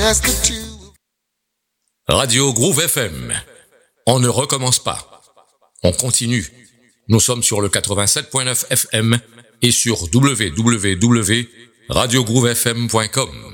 Radio Groove FM. On ne recommence pas. On continue. Nous sommes sur le 87.9 FM et sur www.radiogroovefm.com.